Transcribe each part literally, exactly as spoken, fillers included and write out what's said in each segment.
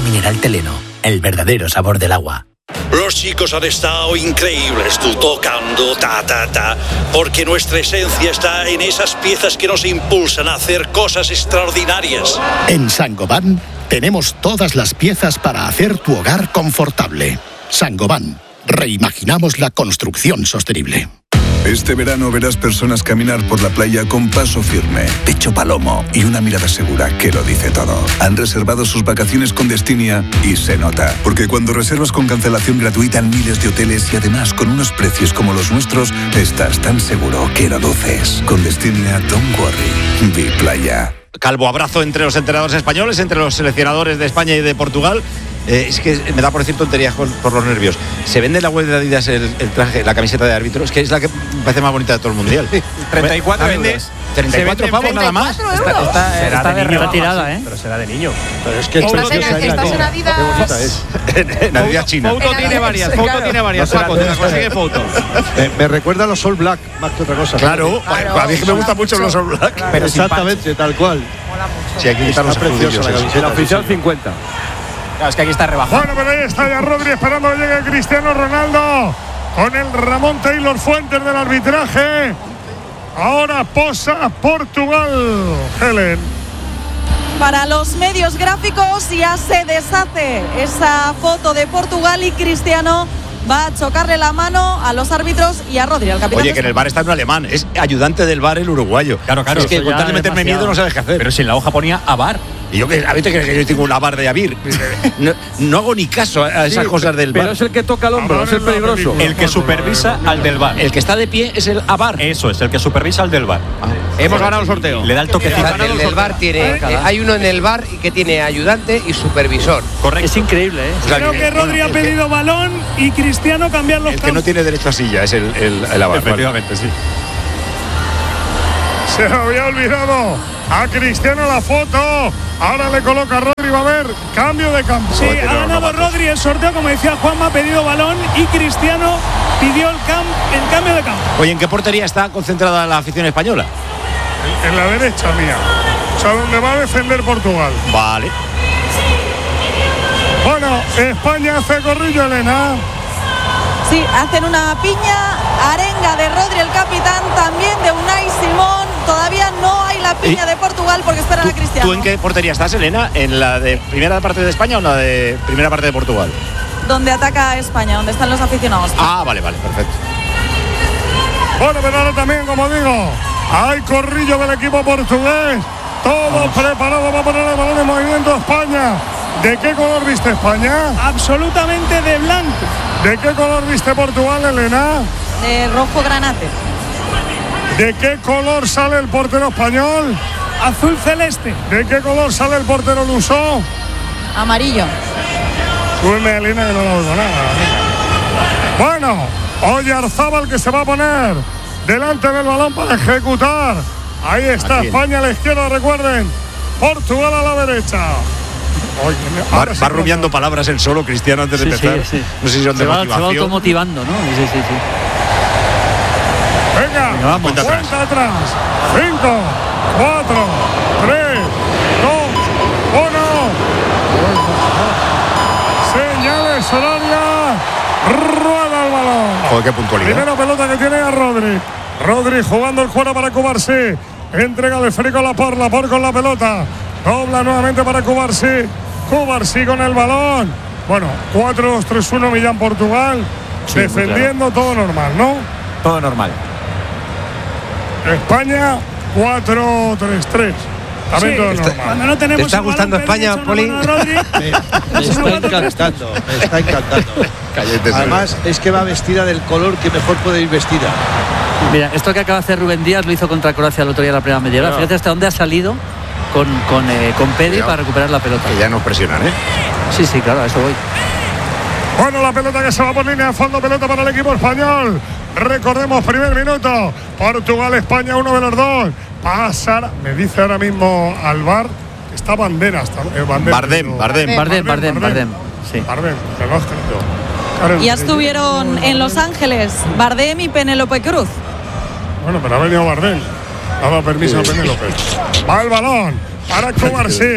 mineral Teleno, el verdadero sabor del agua. Los chicos han estado increíbles, tú tocando, ta, ta, ta, porque nuestra esencia está en esas piezas que nos impulsan a hacer cosas extraordinarias. En Saint-Gobain tenemos todas las piezas para hacer tu hogar confortable. Saint-Gobain, reimaginamos la construcción sostenible. Este verano verás personas caminar por la playa con paso firme, pecho palomo y una mirada segura que lo dice todo. Han reservado sus vacaciones con Destinia y se nota, porque cuando reservas con cancelación gratuita en miles de hoteles y además con unos precios como los nuestros, estás tan seguro que lo duces. Con Destinia, don't worry, vi playa. Calvo abrazo entre los entrenadores españoles, entre los seleccionadores de España y de Portugal. Eh, es que me da por decir tonterías con, por los nervios. Se vende en la web de Adidas el, el traje, la camiseta de árbitro. Es que es la que me parece más bonita de todo el mundial. treinta y cuatro euros. treinta y cuatro pavos nada más. Está, está, será está de, de niño retirada, ¿eh? Pero será de niño. Pero es que es Estás en, estás en Adidas. Qué bonita es. En Adidas China. Foto tiene varias, foto Claro. tiene varias. No Paco, te las consigue foto. Me, me recuerda a los All Black, más que otra cosa. Claro, Claro. a mí que me gustan mucho los All Black. Claro. Pero exactamente, tal cual. Mola mucho. Sí, hay que quitar los Está preciosa la ajudillos. camiseta. El oficial cincuenta. Claro, es que aquí está rebajado. Bueno, pero ahí está ya Rodri esperando que llegue Cristiano Ronaldo con el Ramón Taylor Fuentes del arbitraje. Ahora posa Portugal, Helen. Para los medios gráficos ya se deshace esa foto de Portugal y Cristiano va a chocarle la mano a los árbitros y a Rodri, al capitán. Oye, que en el bar está un alemán, es ayudante del bar el uruguayo. Claro, claro. Es que Eso con ya tal de meterme demasiado. miedo no sabes qué hacer. Pero si en la hoja ponía Avar. Y yo que a veces crees que yo tengo una bar de Avir. No, no hago ni caso a esas Sí, cosas del Pero bar. es el que toca el hombro, es el peligroso. El que supervisa al del bar. El que está de pie es el Avar. Eso es, el que supervisa al del bar. Hemos ganado el sorteo. Le da el toquecito. El del bar tiene, eh, hay uno en el bar que tiene ayudante y supervisor. Correcto. Es increíble, ¿eh? O sea, Creo que Rodri ha pedido balón y Cristiano cambiar los El que no tiene derecho a silla es el, el, el Avar. Efectivamente, sí. Se había olvidado a Cristiano la foto. Ahora le coloca a Rodri, va a ver cambio de campo. Sí, ha ganado Rodri el sorteo, como decía Juanma, ha pedido balón y Cristiano pidió el, cam el cambio de campo. Oye, ¿en qué portería está concentrada la afición española? En la derecha mía. O sea, donde va a defender Portugal. Vale. Bueno, España hace corrillo, Elena. Sí, hacen una piña, arenga de Rodri, el capitán, también de Unai Simón. Todavía no hay la piña ¿Y? de Portugal porque esperan ¿Tú, a Cristiano. ¿Tú en qué portería estás, Elena? ¿En la de primera parte de España o en la de primera parte de Portugal? Donde ataca España, donde están los aficionados. Ah, vale, vale, perfecto. Bueno, pero ahora también, como digo, hay corrillo del equipo portugués. Todo preparado para poner el balón en movimiento España. ¿De qué color viste España? Absolutamente de blanco. ¿De qué color viste Portugal, Elena? De rojo granate. ¿De qué color sale el portero español? Azul celeste. ¿De qué color sale el portero luso? Amarillo. Súbeme, Elena, que no lo oigo nada. Bueno, Oyarzábal que se va a poner delante del balón para ejecutar. Ahí está Aquí. España a la izquierda, recuerden. Portugal a la derecha. Oye, Va, va rumiando palabras el solo, Cristiano, antes de Sí, sí, empezar. sí. No sé si son de Se va, se va motivación. automotivando, ¿no? Sí, sí, sí. Venga, Venga, vamos. cuenta atrás. atrás. Cinco, cuatro, tres, dos, uno. Señales horarias. Rueda el balón. Joder, qué puntualidad. Primera pelota que tiene a Rodri. Rodri jugando el cuero para Cubarsí. Entrega el esférico a Laporte. Laporte con la pelota. Dobla nuevamente para Cubarsí. Cubarsí con el balón. Bueno, cuatro dos tres uno Millán Portugal. Sí, defendiendo todo normal, ¿no? Todo normal. España cuatro tres tres. También Sí, todo está- normal. Cuando no tenemos ¿Te está el balón, gustando pedimos España, el Poli? balón a Rodri. Me, me está encantando, me está encantando. Cállate, Además, es que va vestida del color que mejor puede ir vestida. Mira, esto que acaba de hacer Rubén Díaz lo hizo contra Croacia el otro día en la primera media hora. No. Fíjate hasta dónde ha salido con, con, eh, con Pedri Cuidado. para recuperar la pelota. Que ya nos presionan, ¿eh? Sí, sí, claro, a eso voy. Bueno, la pelota que se va por línea de fondo, pelota para el equipo español. Recordemos, primer minuto. Portugal, España, uno de los dos. Pasar, me dice ahora mismo al bar que está Banderas. Eh, Bandera, Bardem, pero- Bardem. Bardem, Bardem, Bardem. Sí. Bardem, que lo has creído. Karen, Ya estuvieron en Los Ángeles Bardem y Penélope Cruz. Bueno, pero ha venido Bardem. Ha dado permiso a Penélope. Va el balón para Cubarsí.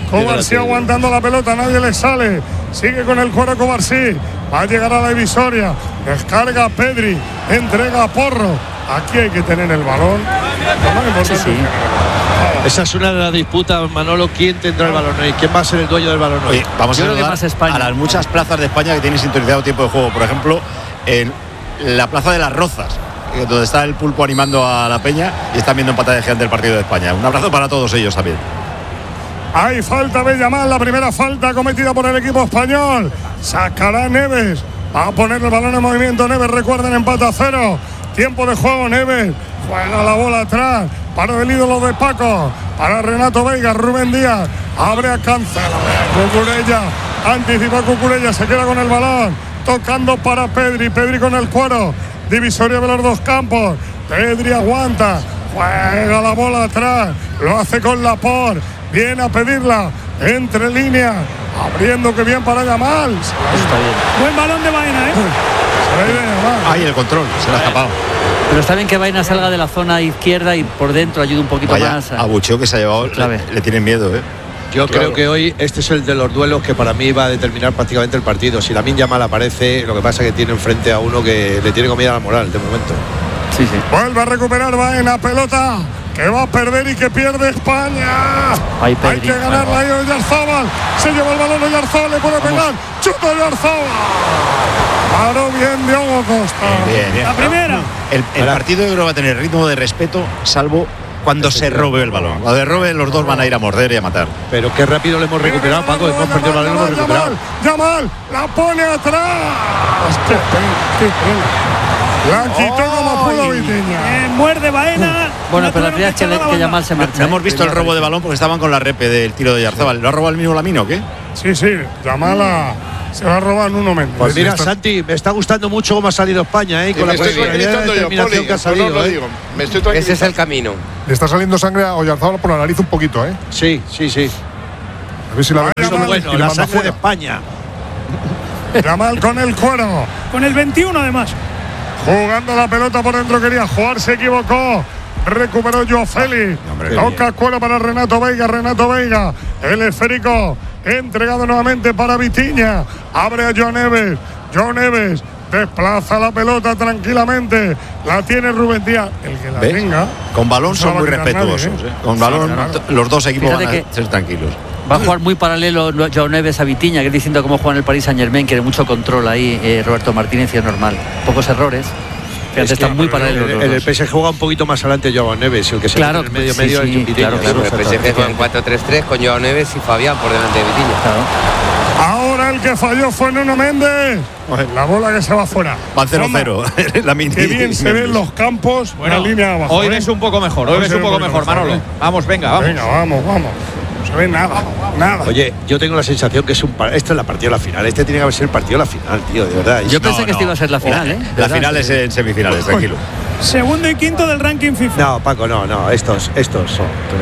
Cubarsí aguantando la pelota, nadie le sale. Sigue con el cuero Cubarsí. Va a llegar a la divisoria. Descarga Pedri. Entrega a Porro. Aquí hay que tener el balón. Sí, sí. Esa es una de las disputas, Manolo. ¿Quién tendrá el balón hoy? ¿Quién va a ser el dueño del balón hoy? Oye, vamos Yo a creo que saludar más España. a las muchas plazas de España que tienen sintonizado tiempo de juego. Por ejemplo, en la plaza de las Rozas, donde está el Pulpo animando a la peña y están viendo en pantalla gigante el partido de España. Un abrazo para todos ellos también. Hay falta de Yamal, la primera falta cometida por el equipo español. Sacará Neves. Va a poner el balón en movimiento Neves. Recuerden, empate a cero. Tiempo de juego, Neves. Juega la bola atrás. Para el ídolo de Paco. Para Renato Veiga, Rubén Díaz. Abre a Cancela. Cucurella. Anticipa Cucurella. Se queda con el balón. Tocando para Pedri. Pedri con el cuero. Divisoria de los dos campos. Pedri aguanta. Juega la bola atrás. Lo hace con Laporte. Viene a pedirla. Entre líneas. Abriendo que bien para Yamal. Está bien. Buen balón de Baena, ¿eh? Ahí el control. Se le ha escapado. Pero está bien que Baena salga de la zona izquierda y por dentro ayude un poquito Vaya más. A... abucheo que se ha llevado. Le, le tienen miedo, ¿eh? Yo claro. creo que hoy este es el de los duelos que para mí va a determinar prácticamente el partido. Si Lamine Yamal aparece, lo que pasa es que tiene enfrente a uno que le tiene comida la moral de momento. Sí, sí. Vuelve a recuperar Baena, pelota que va a perder y que pierde España. Ahí Pedri, hay que ganarla ahí Oyarzábal. Se lleva el balón Oyarzábal, le puede pegar. Chuta Oyarzábal. Paró bien Diogo Costa. Bien, bien. La primera. El, el partido yo creo que va a tener ritmo de respeto, salvo cuando se robe el balón. Cuando se robe, los dos van a ir a morder y a matar. Pero qué rápido lo hemos recuperado, Paco. Hemos perdido el balón, lo hemos recuperado. Yamal, la pone atrás. La quitó como pudo Vitinha. Eh, muerde Baena. Bueno, pero la realidad es que, le, que Yamal se marcha. No hemos visto el robo de balón porque estaban con la repe del tiro de Oyarzábal. ¿Lo ha robado el mismo Lamine o qué? Sí, sí, Yamal a, se va a robar en uno menos. Pues mira, Santi, me está gustando mucho cómo ha salido España, ¿eh? Con la posibilidad de determinación que ha salido. ¿eh? Me estoy Ese es el camino. Le está saliendo sangre a Oyarzábal por la nariz un poquito, ¿eh? Sí, sí, sí. A ver si la ve. Eso es bueno, la sangre de España. Yamal con el cuero. Con el veintiuno además. Jugando la pelota por dentro, quería jugar, se equivocó. Recuperó Joao Félix. Toca cuero para Renato Veiga. Renato Veiga. El esférico entregado nuevamente para Vitinha. Abre a Joao Neves. Joao Neves desplaza la pelota tranquilamente. La tiene Rubén Díaz. El que la ¿ves? tenga. Con balón no son muy respetuosos. Nadie, ¿eh? ¿eh? Con balón, claro. Los dos equipos Fíjate van a ser tranquilos. Va a jugar muy paralelo Joao Neves a Vitinha, que es distinto a cómo juega en el Paris Saint-Germain, que tiene mucho control ahí, eh, Roberto Martínez, y es normal. Pocos errores. Fíjate, están muy paralelos. En el P S G juega un poquito más adelante Joao Neves, el que se claro, en el medio sí, medio sí, es Vitinha. claro, claro, el P S G juega en cuatro tres tres con Joao Neves y Fabián por delante de Vitinha. Claro. Ahora el que falló fue Nuno Méndez. La bola que se va fuera. Va cero cero. Qué bien se ven los campos. Bueno, la línea abajo. Hoy ¿eh? ves un poco mejor. Hoy, hoy ves un poco mejor, mejor, Manolo. ¿eh? Vamos, venga, vamos. Venga, vamos, vamos. No se ve nada, nada. Oye, yo tengo la sensación que es un esta es la partida de la final. Este tiene que ser el partido de la final, tío, de verdad. Yo pensé no, que no. esta iba a ser la final, ¿eh? La final es en semifinales, tranquilo. Segundo y quinto del ranking FIFA. No, Paco, no, no, estos, estos.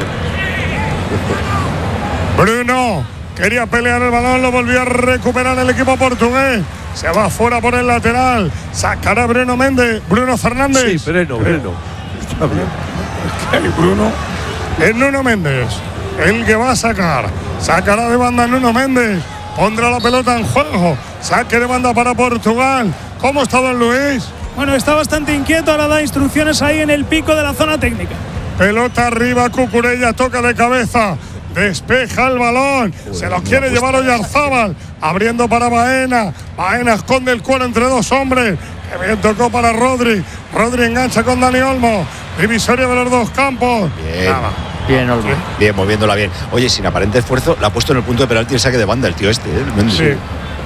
Bruno quería pelear el balón, lo volvió a recuperar el equipo portugués. Se va fuera por el lateral. Sacará Bruno Méndez, Bruno Fernández. Sí, Bruno, Bruno. Está bien. Es que hay Bruno. Es Nuno Méndez el que va a sacar. Sacará de banda Nuno Méndez. Pondrá la pelota en juego. Saque de banda para Portugal. ¿Cómo está Don Luis? Bueno, está bastante inquieto. Ahora da instrucciones ahí en el pico de la zona técnica. Pelota arriba, Cucurella toca de cabeza. Despeja el balón. Uy, se lo quiere llevar Oyarzábal. Abriendo para Baena. Baena esconde el cuero entre dos hombres. Que bien tocó para Rodri. Rodri engancha con Dani Olmo. Divisoria de los dos campos. Bien. Nada. Bien, Olmo. Bien, moviéndola bien. Oye, sin aparente esfuerzo, la ha puesto en el punto de penalti el saque de banda el tío este, ¿eh? Sí. Bueno.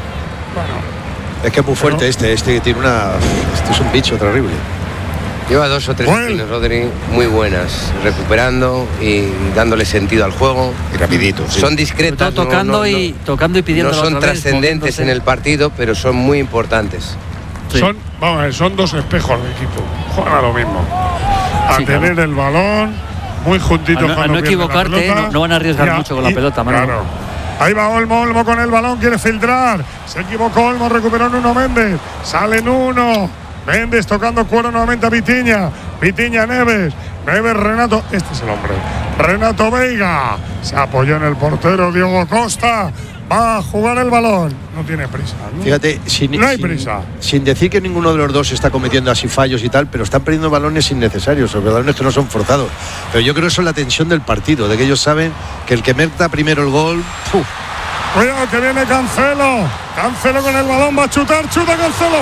Es que es muy fuerte ¿no? este. Este tiene una. Este es un bicho terrible. Lleva dos o tres acciones, Rodri, muy buenas, recuperando y dándole sentido al juego. Y rapidito. Sí. Son discretas. No, tocando, no, no, y, tocando y pidiendo. No son trascendentes en el partido, pero son muy importantes. Sí. Son, vamos, son dos espejos de equipo. Juegan a lo mismo. A sí, tener claro. el balón muy juntito. A no, a no equivocarte, no, no van a arriesgar ya, mucho con la pelota, Manu. Claro. Ahí va Olmo, Olmo con el balón, quiere filtrar. Se equivocó Olmo, recuperó Nuno Méndez. Sale Nuno. Méndez tocando cuero nuevamente a Vitinha. Vitiña, Neves. Neves, Renato. Este es el hombre. Renato Veiga. Se apoyó en el portero Diogo Costa. Va a jugar el balón. No tiene prisa, ¿no? Fíjate, sin, no hay sin, prisa. Sin decir que ninguno de los dos está cometiendo así fallos y tal, pero están perdiendo balones innecesarios, o balones que no son forzados. Pero yo creo que eso es la tensión del partido, de que ellos saben que el que meta primero el gol. ¡puf! Cuidado que viene Cancelo. Cancelo con el balón, va a chutar, chuta Cancelo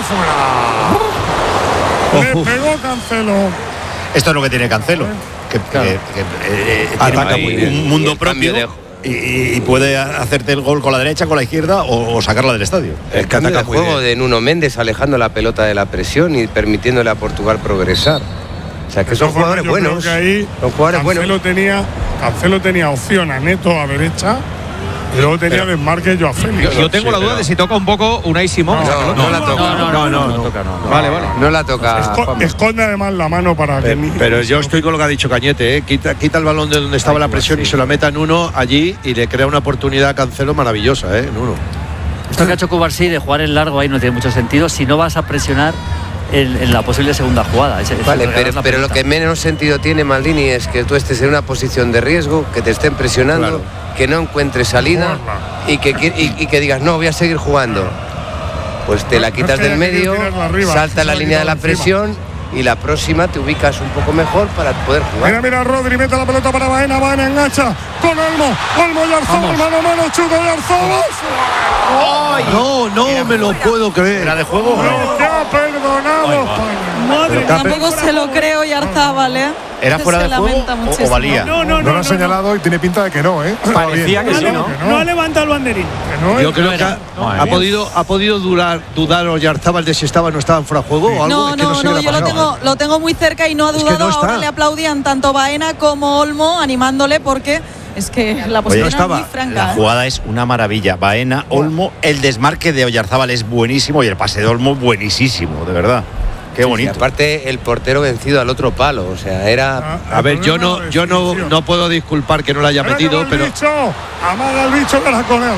fuera. Le pegó Cancelo. Esto es lo que tiene Cancelo. Que, Claro. que- que, eh, Ataca tiene muy un bien. mundo Y el cambio propio. de- Y, y puede hacerte el gol con la derecha, con la izquierda o, o sacarla del estadio. El cambio de ataca muy juego bien. de Nuno Méndez, alejando la pelota de la presión y permitiéndole a Portugal progresar. O sea, que son De todas formas, jugadores yo creo buenos. que ahí Son jugadores Cancelo buenos. tenía, Cancelo tenía opción a Neto a derecha y luego tenía desmarque yo a Félix. Yo, yo tengo Sí, la duda pero- de si toca un poco Unai Simón. esa No, pelota. no la toca. No, no, no, no, no, toca, no, no. Vale, vale. No la toca. Esco- Juanma. esconde además la mano para que Pero, ni- pero yo estoy con lo que ha dicho Cañete, ¿eh? quita, quita el balón de donde estaba la presión y se lo meta en uno allí y le crea una oportunidad a Cancelo maravillosa, ¿eh? En uno. Esto que ha hecho Cubarsí de jugar en largo ahí no tiene mucho sentido si no vas a presionar en, en la posible segunda jugada. Ese- ese Vale, regalar pero, la pero lo pelota. que menos sentido tiene, Maldini, es que tú estés en una posición de riesgo, que te estén presionando, Claro. que no encuentres salida y que, qui- y, y que digas, no, voy a seguir jugando. Pues te la No, quitas es que del hay que medio, tirarla arriba, salta se la la línea de la quitado encima. presión y la próxima te ubicas un poco mejor para poder Mira, jugar. mira, Rodri, mete la pelota para Baena, Baena engancha con Olmo, Olmo y Arzobal, mano a mano, chuta y Arzobal. No, no me lo puedo creer. ¿Era de juego? Lo que ha perdonado España. Madre mía. Tampoco se lo creo y Arzabal, ¿eh? ¿Era Que fuera se de juego lamenta o- muchísimo. o valía? No, no, No no. lo ha señalado y tiene pinta de que no, ¿eh? Estaba Parecía bien. que sí, No, ¿no? no, no ha levantado el banderín. Que no, Yo es- creo no que era. ha, Madre ha mía. podido, ha podido durar, dudar Oyarzábal de si estaba o no estaba en fuera de juego o algo. No, es que no, sé no, qué le ha yo lo pasado. tengo, lo tengo muy cerca y no ha Es que dudado. no está. Ahora le aplaudían tanto Baena como Olmo animándole porque es que la posición estaba. es muy franca. La ¿eh? jugada es una maravilla. Baena, Olmo, el desmarque de Oyarzábal es buenísimo y el pase de Olmo buenísimo, de verdad. Qué Y bonito. aparte el portero vencido al otro palo, o sea, era... Ah, A ver, yo no, el yo no, problema no puedo disculpar que no la haya Ahora metido, llega el pero bicho, amaga el bicho caracolea.